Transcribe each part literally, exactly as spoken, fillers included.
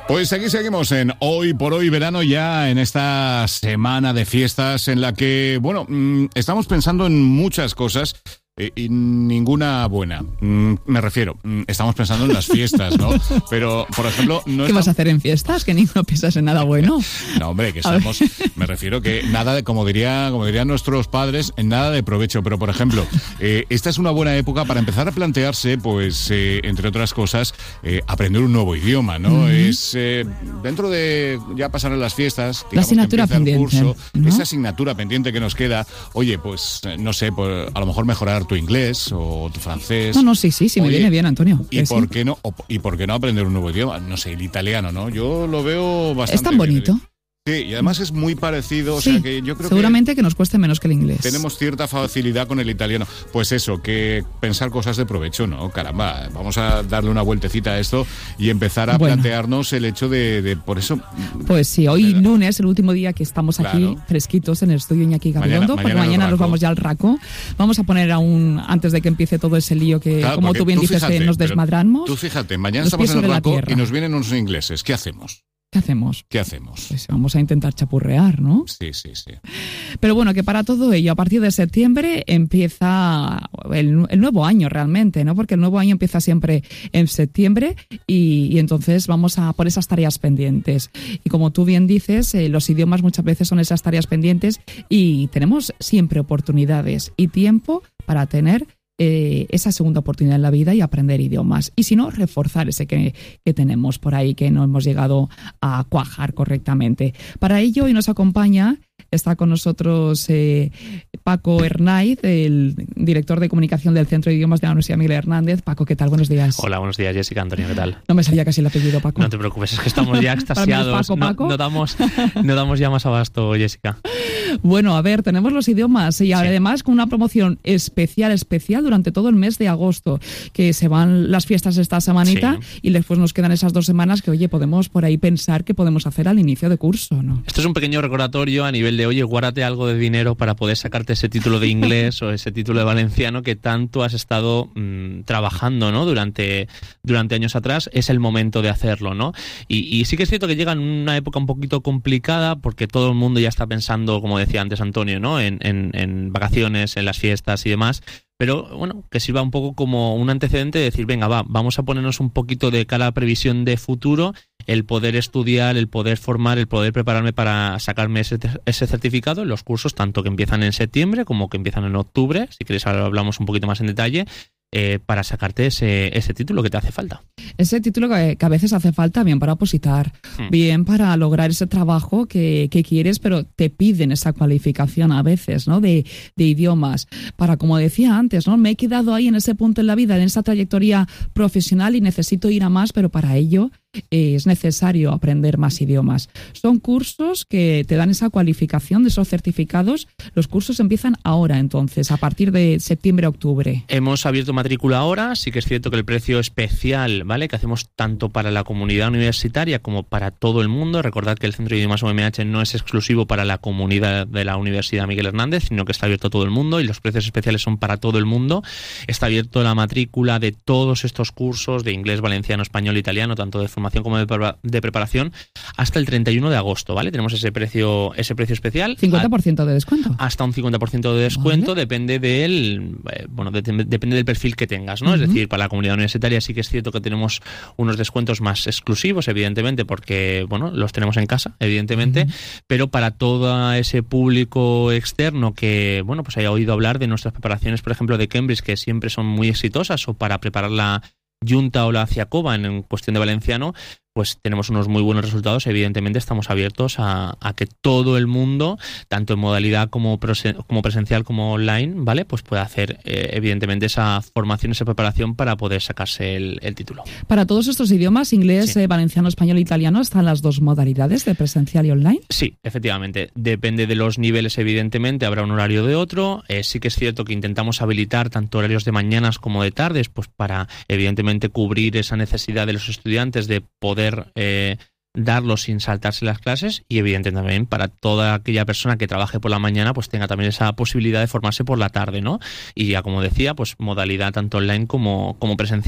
Pues aquí seguimos en Hoy por Hoy Verano, ya en esta semana de fiestas en la que, bueno, estamos pensando en muchas cosas eh, y ninguna buena. Me refiero, estamos pensando en las fiestas, ¿no? Pero, por ejemplo... No ¿Qué estamos... vas a hacer en fiestas? Que ni no piensas en nada bueno. No, hombre, que estamos... Me refiero que nada de, como diría, como dirían nuestros padres, en nada de provecho. Pero, por ejemplo, eh, esta es una buena época para empezar a plantearse, pues, eh, entre otras cosas, eh, aprender un nuevo idioma, ¿no? Uh-huh. Es eh, dentro de... Ya pasarán las fiestas, digamos, la asignatura que empieza pendiente, el curso, ¿no? Esa asignatura pendiente que nos queda, oye, pues, no sé, pues, a lo mejor mejorar tu inglés o tu francés. No, no, sí, sí, sí, oye, me viene bien, Antonio. ¿Y por sí? qué no? O, ¿Y por qué no aprender un nuevo idioma? No sé, el italiano, ¿no? Yo lo veo bastante... Es tan bonito. Bien. Sí, y además es muy parecido, o sí, sea que yo creo seguramente que, que nos cueste menos que el inglés. Tenemos cierta facilidad con el italiano. Pues eso, que pensar cosas de provecho, ¿no? Caramba, vamos a darle una vueltecita a esto y empezar a bueno. plantearnos el hecho de, de, por eso... Pues sí, hoy de... lunes, el último día que estamos aquí claro. fresquitos en el estudio Iñaki Gabilondo, porque mañana, mañana nos vamos ya al raco. Vamos a poner aún, antes de que empiece todo ese lío que, claro, como tú bien tú dices, fíjate, que nos desmadramos. Tú fíjate, mañana estamos en el raco y nos vienen unos ingleses. ¿Qué hacemos? ¿Qué hacemos? ¿Qué hacemos? Pues vamos a intentar chapurrear, ¿no? Sí, sí, sí. Pero bueno, que para todo ello, a partir de septiembre empieza el, el nuevo año realmente, ¿no? Porque el nuevo año empieza siempre en septiembre y, y entonces vamos a por esas tareas pendientes. Y como tú bien dices, eh, los idiomas muchas veces son esas tareas pendientes y tenemos siempre oportunidades y tiempo para tener Eh, esa segunda oportunidad en la vida y aprender idiomas. Y si no, reforzar ese que, que tenemos por ahí, que no hemos llegado a cuajar correctamente. Para ello, hoy nos acompaña, está con nosotros eh, Paco Hernáiz, el director de comunicación del Centro de Idiomas de la Universidad Miguel Hernández. Paco, ¿qué tal? Buenos días. Hola, buenos días, Jessica, Antonio, ¿qué tal? No me salía casi el apellido, Paco. No te preocupes, es que estamos ya extasiados. Paco, Paco. No, no, damos, no damos ya más abasto, Jessica. Bueno, a ver, tenemos los idiomas y sí. además con una promoción especial, especial durante todo el mes de agosto, que se van las fiestas esta semanita sí. y después nos quedan esas dos semanas que, oye, podemos por ahí pensar qué podemos hacer al inicio de curso, ¿no? Esto es un pequeño recordatorio a nivel de, oye, guárdate algo de dinero para poder sacarte ese título de inglés o ese título de valenciano que tanto has estado mmm, trabajando, ¿no? Durante, durante años atrás. Es el momento de hacerlo, ¿no? Y, y sí que es cierto que llega en una época un poquito complicada porque todo el mundo ya está pensando, como decía antes Antonio, ¿no? En, en, en vacaciones, en las fiestas y demás. Pero, bueno, que sirva un poco como un antecedente de decir, venga, va, vamos a ponernos un poquito de cara a previsión de futuro, el poder estudiar, el poder formar, el poder prepararme para sacarme ese, ese certificado en los cursos, tanto que empiezan en septiembre como que empiezan en octubre, si queréis ahora hablamos un poquito más en detalle, eh, para sacarte ese, ese título que te hace falta. Ese título que, que a veces hace falta bien para opositar, hmm. bien para lograr ese trabajo que, que quieres, pero te piden esa cualificación a veces, ¿no? De, de idiomas. Para, como decía antes, ¿no? Me he quedado ahí en ese punto en la vida, en esa trayectoria profesional y necesito ir a más, pero para ello eh, es necesario aprender más idiomas. Son cursos que te dan esa cualificación de esos certificados. Los cursos empiezan ahora, entonces, a partir de septiembre a octubre. Hemos abierto matrícula ahora, sí que es cierto que el precio especial, ¿vale? Que hacemos tanto para la comunidad universitaria como para todo el mundo. Recordad que el Centro de Idiomas U M H no es exclusivo para la comunidad de la Universidad Miguel Hernández, sino que está abierto a todo el mundo y los precios especiales son para todo el mundo. Está abierto la matrícula de todos estos cursos de inglés, valenciano, español, italiano, tanto de formación como de, pre- de preparación, hasta el treinta y uno de agosto, ¿vale? Tenemos ese precio, ese precio especial. ¿cincuenta por ciento de descuento? Hasta un cincuenta por ciento de descuento, ¿vale? Depende del, eh, bueno, de, depende del perfil que tengas, ¿no? Uh-huh. Es decir, para la comunidad universitaria sí que es cierto que tenemos unos descuentos más exclusivos, evidentemente, porque, bueno, los tenemos en casa, evidentemente, uh-huh. pero para todo ese público externo que, bueno, pues haya oído hablar de nuestras preparaciones, por ejemplo, de Cambridge, que siempre son muy exitosas, o para preparar la Junta o la Ciacova en, en cuestión de valenciano, pues tenemos unos muy buenos resultados. Evidentemente estamos abiertos a, a que todo el mundo, tanto en modalidad como, presen, como presencial como online, ¿vale? Pues pueda hacer eh, evidentemente esa formación, esa preparación para poder sacarse el, el título. Para todos estos idiomas, inglés, sí. eh, valenciano, español e italiano, ¿están las dos modalidades de presencial y online? Sí, efectivamente. Depende de los niveles, evidentemente, habrá un horario de otro. Eh, sí que es cierto que intentamos habilitar tanto horarios de mañanas como de tardes, pues para evidentemente cubrir esa necesidad de los estudiantes de poder Eh, darlo sin saltarse las clases y evidentemente también para toda aquella persona que trabaje por la mañana pues tenga también esa posibilidad de formarse por la tarde, ¿no? Y ya como decía, pues modalidad tanto online como, como presencial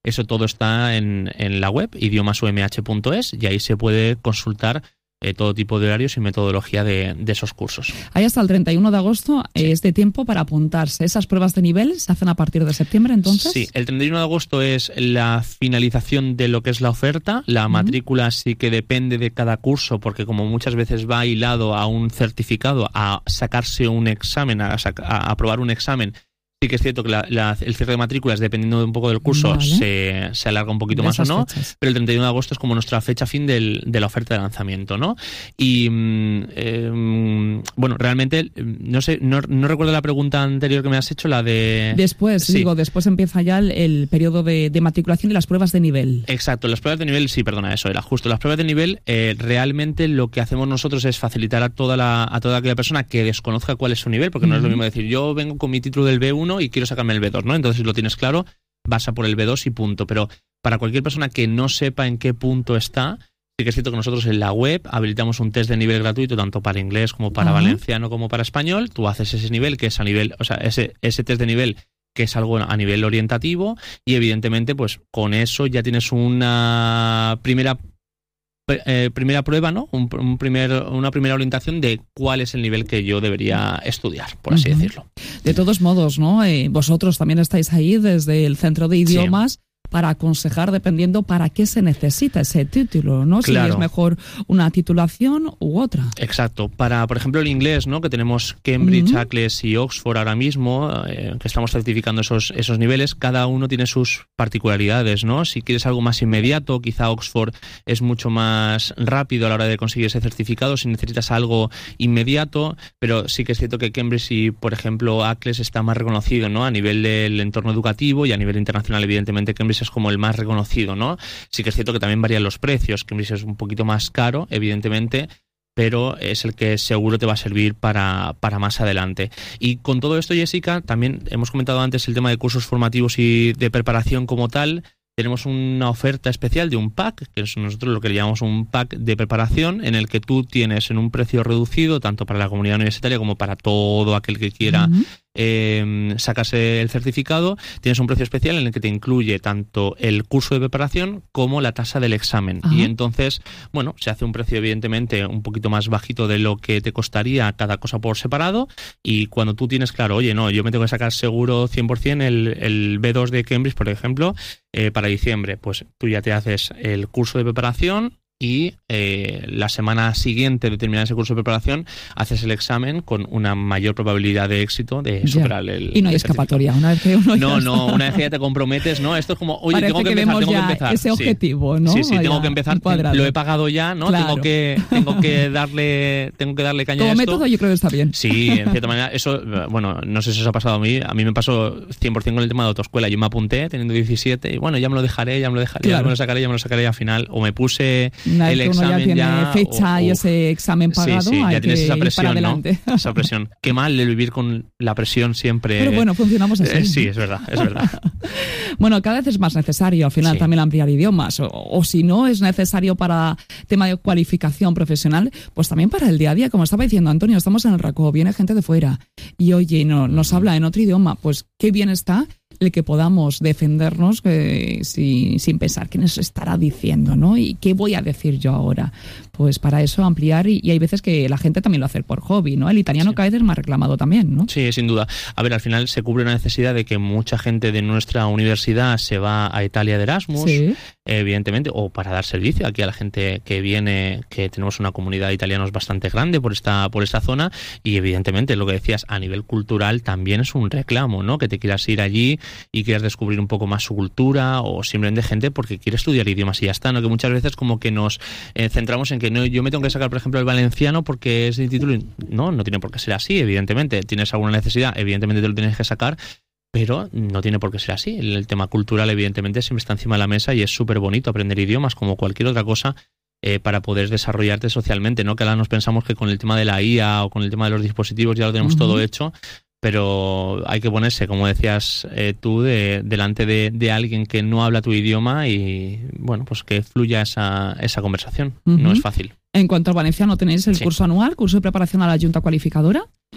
Eso todo está en, en la web idiomas u m h punto es y ahí se puede consultar eh, todo tipo de horarios y metodología de, de esos cursos. Ahí hasta el treinta y uno de agosto sí. es de tiempo para apuntarse. ¿Esas pruebas de nivel se hacen a partir de septiembre entonces? Sí, el treinta y uno de agosto es la finalización de lo que es la oferta. La uh-huh. matrícula sí que depende de cada curso porque como muchas veces va hilado a un certificado, a sacarse un examen, a, saca, a aprobar un examen. Sí que es cierto que la, la, el cierre de matrículas, dependiendo de un poco del curso, vale. se, se alarga un poquito de más o no, fechas. Pero el treinta y uno de agosto es como nuestra fecha fin del, de la oferta de lanzamiento, ¿no? Y, eh, bueno, realmente, no sé, no, no recuerdo la pregunta anterior que me has hecho, la de... Después, sí. digo, después empieza ya el, el periodo de, de matriculación y las pruebas de nivel. Exacto, las pruebas de nivel, sí, perdona, eso era justo. Las pruebas de nivel, eh, realmente lo que hacemos nosotros es facilitar a toda, la, a toda aquella persona que desconozca cuál es su nivel, porque uh-huh. no es lo mismo decir, yo vengo con mi título del B uno y quiero sacarme el B dos, ¿no? Entonces, si lo tienes claro, vas a por el B dos y punto. Pero para cualquier persona que no sepa en qué punto está, sí que es cierto que nosotros en la web habilitamos un test de nivel gratuito, tanto para inglés como para uh-huh. valenciano como para español. Tú haces ese nivel, que es a nivel, o sea, ese, ese test de nivel que es algo a nivel orientativo y evidentemente, pues con eso ya tienes una primera Eh, primera prueba, ¿no? Un, un primer, una primera orientación de cuál es el nivel que yo debería estudiar, por así uh-huh. decirlo. De todos modos, ¿no? Eh, vosotros también estáis ahí desde el Centro de Idiomas sí. para aconsejar dependiendo para qué se necesita ese título, ¿no? Claro. Si es mejor una titulación u otra. Exacto. Para, por ejemplo, el inglés, ¿no? Que tenemos Cambridge, uh-huh. A C L E S y Oxford ahora mismo, eh, que estamos certificando esos, esos niveles, cada uno tiene sus particularidades, ¿no? Si quieres algo más inmediato, quizá Oxford es mucho más rápido a la hora de conseguir ese certificado, si necesitas algo inmediato, pero sí que es cierto que Cambridge y, por ejemplo, A C L E S está más reconocido, ¿no? A nivel del entorno educativo y a nivel internacional, evidentemente, Cambridge es como el más reconocido, ¿no? Sí que es cierto que también varían los precios. Cambridge es un poquito más caro, evidentemente, pero es el que seguro te va a servir para, para más adelante. Y con todo esto, Jessica, también hemos comentado antes el tema de cursos formativos y de preparación como tal. Tenemos una oferta especial de un pack, que es nosotros lo que le llamamos un pack de preparación, en el que tú tienes en un precio reducido, tanto para la comunidad universitaria como para todo aquel que quiera uh-huh. eh, sacarse el certificado, tienes un precio especial en el que te incluye tanto el curso de preparación como la tasa del examen. Uh-huh. Y entonces, bueno, se hace un precio evidentemente un poquito más bajito de lo que te costaría cada cosa por separado, y cuando tú tienes claro, oye, no, yo me tengo que sacar seguro cien por ciento el, el B dos de Cambridge, por ejemplo, eh, para diciembre, pues tú ya te haces el curso de preparación y eh, la semana siguiente de terminar ese curso de preparación haces el examen con una mayor probabilidad de éxito de superar ya. el Y no hay el escapatoria una vez que uno No, ya no, está. una vez que ya te comprometes, ¿no? Esto es como, oye, Parece tengo que, que empezar, tengo ya que empezar. ese objetivo, sí. ¿no? Sí, sí, Vaya, tengo que empezar, encuadrado. lo he pagado ya, ¿no? Claro. Tengo que tengo que darle tengo que darle caña Como a esto. método yo creo que está bien. Sí, en cierta manera, eso, bueno, no sé si os ha pasado a mí, a mí me pasó cien por ciento con el tema de autoescuela. Yo me apunté teniendo diecisiete y bueno, ya me lo dejaré, ya me lo dejaré, claro. ya me lo sacaré, ya me lo sacaré y al final o me puse Una el vez que uno examen ya tiene ya fecha o, y o, ese examen pagado, sí, sí, hay ya tienes que esa ir presión, para adelante. ¿no? Esa presión. Qué mal el vivir con la presión siempre. Pero bueno, funcionamos así. Eh, sí, es verdad, es verdad. Bueno, cada vez es más necesario al final sí. también ampliar idiomas, o, o si no es necesario para tema de cualificación profesional, pues también para el día a día, como estaba diciendo Antonio, estamos en el RACO, viene gente de fuera y oye, no, nos habla en otro idioma, pues qué bien está el que podamos defendernos eh, sin, sin pensar qué nos estará diciendo, ¿no? Y qué voy a decir yo ahora. Pues para eso ampliar, y, y hay veces que la gente también lo hace por hobby, ¿no? El italiano sí. cada vez es más reclamado también, ¿no? Sí, sin duda. A ver, al final se cubre una necesidad de que mucha gente de nuestra universidad se va a Italia de Erasmus, sí. evidentemente, o para dar servicio aquí a la gente que viene, que tenemos una comunidad de italianos bastante grande por esta, por esta zona, y evidentemente lo que decías, a nivel cultural también es un reclamo, ¿no? Que te quieras ir allí y quieras descubrir un poco más su cultura, o simplemente gente porque quiere estudiar idiomas y ya está, ¿no? Que muchas veces como que nos eh, centramos en que no, yo me tengo que sacar, por ejemplo, el valenciano porque es de título. No, no tiene por qué ser así, evidentemente. Tienes alguna necesidad, evidentemente te lo tienes que sacar, pero no tiene por qué ser así. El, el tema cultural, evidentemente, siempre está encima de la mesa y es súper bonito aprender idiomas como cualquier otra cosa eh, para poder desarrollarte socialmente, ¿no? Que ahora nos pensamos que con el tema de la I A o con el tema de los dispositivos ya lo tenemos uh-huh. todo hecho, pero hay que ponerse, como decías eh, tú, de, delante de, de alguien que no habla tu idioma y, bueno, pues que fluya esa, esa conversación. Uh-huh. No es fácil. En cuanto al valenciano, ¿tenéis el sí. curso anual, curso de preparación a la Junta Cualificadora?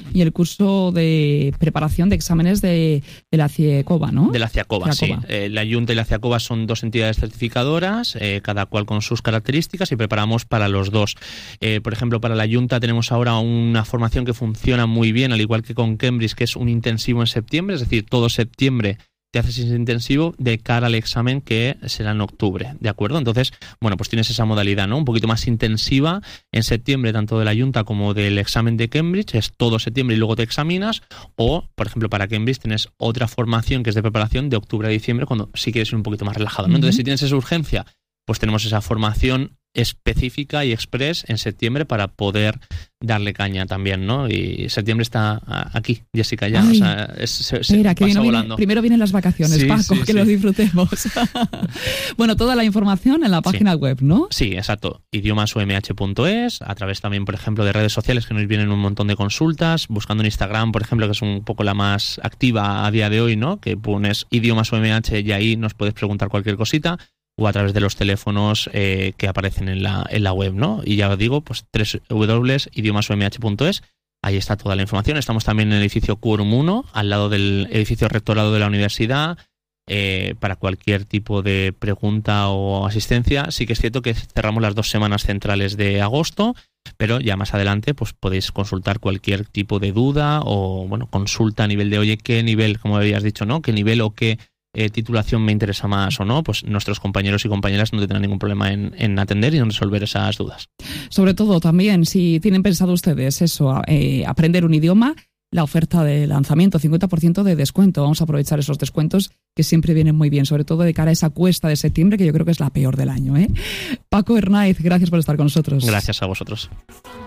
y el curso de preparación de exámenes de, de la CIECOBA, ¿no? De la CIECOBA, sí. Eh, la Junta y la CIECOBA son dos entidades certificadoras, eh, cada cual con sus características, y preparamos para los dos. Eh, por ejemplo, para la Junta tenemos ahora una formación que funciona muy bien, al igual que con Cambridge, que es un intensivo en septiembre, es decir, todo septiembre te haces ese intensivo de cara al examen que será en octubre, ¿de acuerdo? Entonces, bueno, pues tienes esa modalidad, ¿no? Un poquito más intensiva en septiembre, tanto de la Junta como del examen de Cambridge, es todo septiembre y luego te examinas, o, por ejemplo, para Cambridge tienes otra formación que es de preparación de octubre a diciembre, cuando sí quieres ir un poquito más relajado, ¿no? Entonces, uh-huh. si tienes esa urgencia, pues tenemos esa formación específica y express en septiembre para poder darle caña también, ¿no? Y septiembre está aquí, Jessica, ya. Ay, o sea, es, se, mira, se que pasa viene, volando. Primero vienen las vacaciones, sí, Paco, sí, que sí. lo disfrutemos. Bueno, toda la información en la página sí. web, ¿no? Sí, exacto. idiomas u m h punto es, a través también, por ejemplo, de redes sociales que nos vienen un montón de consultas, buscando en Instagram, por ejemplo, que es un poco la más activa a día de hoy, ¿no? Que pones idiomas u m h y ahí nos puedes preguntar cualquier cosita, o a través de los teléfonos eh, que aparecen en la, en la web, ¿no? Y ya os digo, pues doble u doble u doble u punto idiomas u m h punto es, ahí está toda la información. Estamos también en el edificio Quórum uno, al lado del edificio rectorado de la universidad, eh, para cualquier tipo de pregunta o asistencia. Sí que es cierto que cerramos las dos semanas centrales de agosto, pero ya más adelante pues podéis consultar cualquier tipo de duda o, bueno, consulta a nivel de, oye, qué nivel, como habías dicho, ¿no? ¿Qué nivel o qué Eh, titulación me interesa más o no? Pues nuestros compañeros y compañeras no tendrán ningún problema en, en atender y en resolver esas dudas. Sobre todo también, si tienen pensado ustedes eso, eh, aprender un idioma, la oferta de lanzamiento, cincuenta por ciento de descuento. Vamos a aprovechar esos descuentos que siempre vienen muy bien, sobre todo de cara a esa cuesta de septiembre, que yo creo que es la peor del año, ¿eh? Paco Hernáiz, gracias por estar con nosotros. Gracias a vosotros.